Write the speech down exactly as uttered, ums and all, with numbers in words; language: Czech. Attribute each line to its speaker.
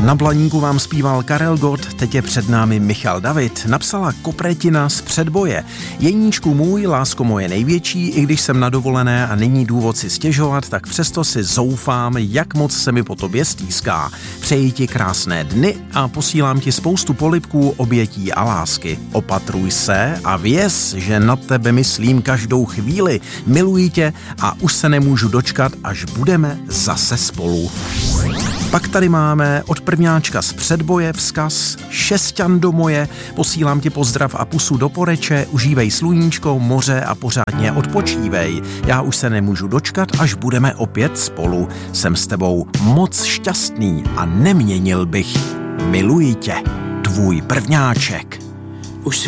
Speaker 1: Na Blaníku vám zpíval Karel Gott, teď je před námi Michal David. Napsala Kopretina z Předboje. Jeníčku můj, lásko moje největší, i když jsem na dovolené a není důvod si stěžovat, tak přesto si zoufám, jak moc se mi po tobě stýská. Přeji ti krásné dny a posílám ti spoustu polibků, obětí a lásky. Opatruj se a věz, že na tebe myslím každou chvíli. Miluji tě a už se nemůžu dočkat, až budeme zase spolu. Pak tady máme od prvňáčka z Předboje vzkaz Šesťan do moje, posílám ti pozdrav a pusu do Poreče, užívej sluníčko, moře a pořádně odpočívej. Já už se nemůžu dočkat, až budeme opět spolu. Jsem s tebou moc šťastný a neměnil bych. Miluji tě. Tvůj prvňáček.